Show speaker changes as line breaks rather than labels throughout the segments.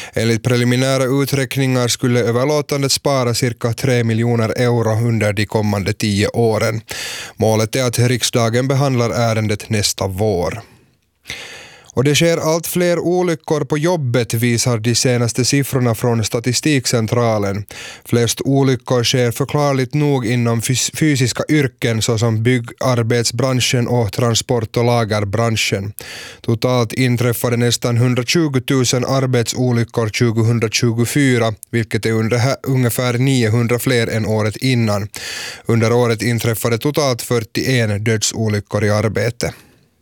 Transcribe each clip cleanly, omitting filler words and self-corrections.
Enligt preliminära uträkningar skulle överlåtandet spara cirka 3 miljoner euro under de kommande 10 åren. Målet är att riksdagen behandlar ärendet nästa vår. Och det sker allt fler olyckor på jobbet, visar de senaste siffrorna från Statistikcentralen. Flest olyckor sker förklarligt nog inom fysiska yrken såsom byggarbetsbranschen och transport- och lagerbranschen. Totalt inträffade nästan 120 000 arbetsolyckor 2024, vilket är ungefär 900 fler än året innan. Under året inträffade totalt 41 dödsolyckor i arbete.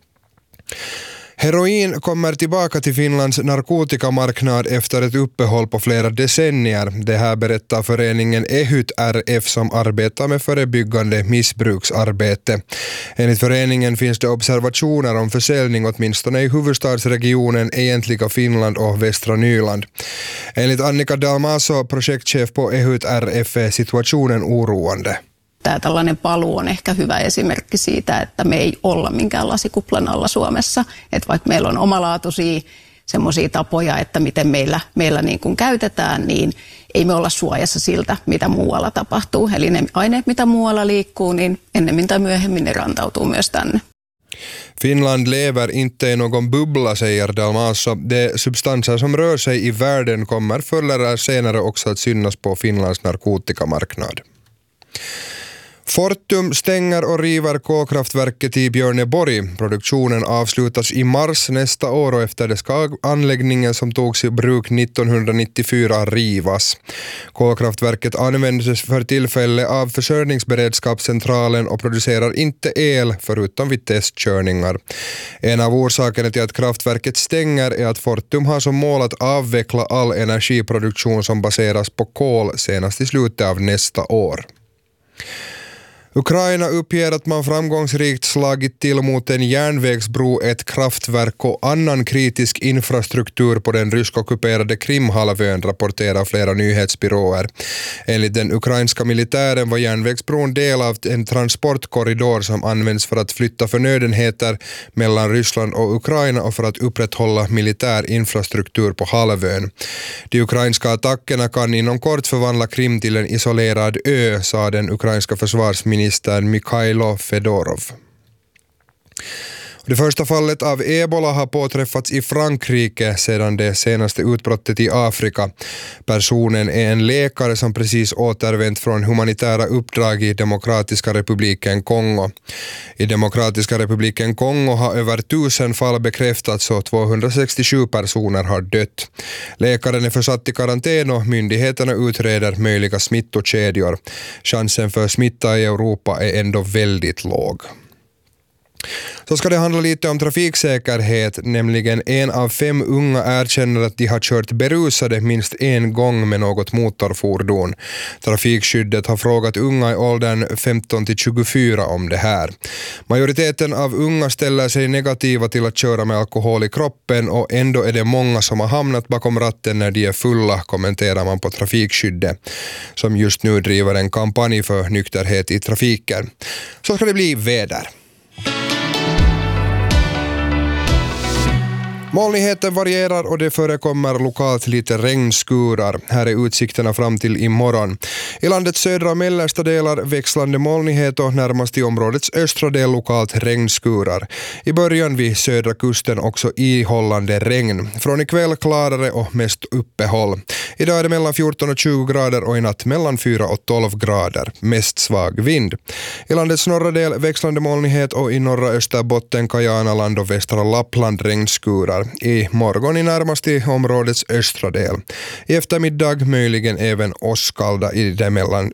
Heroin kommer tillbaka till Finlands narkotikamarknad efter ett uppehåll på flera decennier. Det här berättar föreningen EHUT RF som arbetar med förebyggande missbruksarbete. Enligt föreningen finns det observationer om försäljning åtminstone i huvudstadsregionen, egentliga Finland och västra Nyland. Enligt Annika Dalmaso, projektchef på EHUT RF, är situationen oroande.
Tämä tällainen paluu on ehkä hyvä esimerkki siitä, että me ei olla minkään lasikuplan alla Suomessa. Että vaikka meillä on omalaatuisia semmoisia tapoja, että miten meillä niin kuin käytetään, niin ei me olla suojassa siltä, mitä muualla tapahtuu. Eli ne aineet, mitä muualla liikkuu, niin ennemmin tai myöhemmin ne rantautuu myös tänne.
Finland lever inte i någon bubbla, säger Dalmaso. De substanser som rör sig i världen kommer förr eller senare också att synas på Finlands narkotikamarknad. Fortum stänger och river kolkraftverket i Björneborg. Produktionen avslutas i mars nästa år och efter det ska anläggningen som togs i bruk 1994 rivas. Kolkraftverket används för tillfälle av försörjningsberedskapscentralen och producerar inte el förutom vid testkörningar. En av orsakerna till att kraftverket stänger är att Fortum har som mål att avveckla all energiproduktion som baseras på kol senast i slutet av nästa år. Ukraina uppger att man framgångsrikt slagit till mot en järnvägsbro, ett kraftverk och annan kritisk infrastruktur på den ryskockuperade Krimhalvön, rapporterar flera nyhetsbyråer. Enligt den ukrainska militären var järnvägsbron del av en transportkorridor som används för att flytta förnödenheter mellan Ryssland och Ukraina och för att upprätthålla militär infrastruktur på halvön. De ukrainska attackerna kan inom kort förvandla Krim till en isolerad ö, sa den ukrainska försvarsministern Mikhailo Fedorov. Det första fallet av ebola har påträffats i Frankrike sedan det senaste utbrottet i Afrika. Personen är en läkare som precis återvänt från humanitära uppdrag i Demokratiska republiken Kongo. I Demokratiska republiken Kongo har över 1000 fall bekräftats och 267 personer har dött. Läkaren är försatt i karantän och myndigheterna utreder möjliga smittokedjor. Chansen för smitta i Europa är ändå väldigt låg. Så ska det handla lite om trafiksäkerhet, nämligen 1 av 5 unga erkänner att de har kört berusade minst en gång med något motorfordon. Trafikskyddet har frågat unga i åldern 15 till 24 om det här. Majoriteten av unga ställer sig negativa till att köra med alkohol i kroppen och ändå är det många som har hamnat bakom ratten när de är fulla, kommenterar man på Trafikskyddet, som just nu driver en kampanj för nykterhet i trafiken. Så ska det bli väder. Molnigheten varierar och det förekommer lokalt lite regnskurar. Här är utsikterna fram till imorgon. I landets södra och mellersta delar växlande molnighet och närmast i områdets östra del lokalt regnskurar. I början vid södra kusten också ihållande regn. Från ikväll klarare och mest uppehåll. Idag är det mellan 14 och 20 grader och i natt mellan 4 och 12 grader. Mest svag vind. I landets norra del växlande molnighet och i norra Österbotten, Kajanaland och västra Lappland regnskurar. I morgon i närmast i områdets östra del. I eftermiddag möjligen även åskalda i det mellan...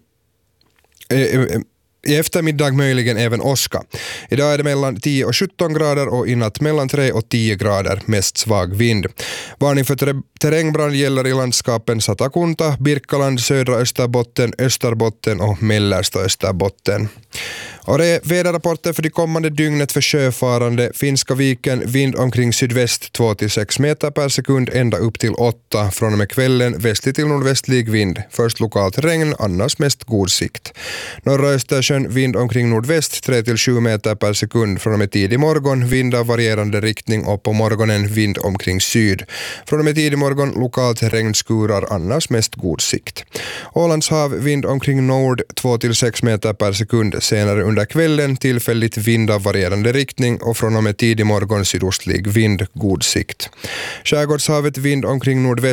I eftermiddag möjligen även åska. Idag är det mellan 10 och 17 grader och i natt mellan 3 och 10 grader, mest svag vind. Varning för terrängbrand gäller i landskapen Satakunta, Birkaland, södra Österbotten, Österbotten och mellersta Österbotten. Och det är väderrapporter för de kommande dygnet för sjöfarande. Finska viken, vind omkring sydväst 2-6 meter per sekund, ända upp till 8. Från och med kvällen västlig till nordvästlig vind. Först lokalt regn, annars mest god sikt. Norra Östersjön, vind omkring nordväst 3-7 meter per sekund. Från och med tidig morgon, vind av varierande riktning, och på morgonen vind omkring syd. Från och med tidig morgon lokalt regnskurar, annars mest god sikt. Ålands hav, vind omkring nord 2-6 meter per sekund. Senare under kvällen tillfälligt vind av varierande riktning, och från och med tidig morgon sydostlig vind, god sikt. Skärgårdshavet, vind omkring nordväst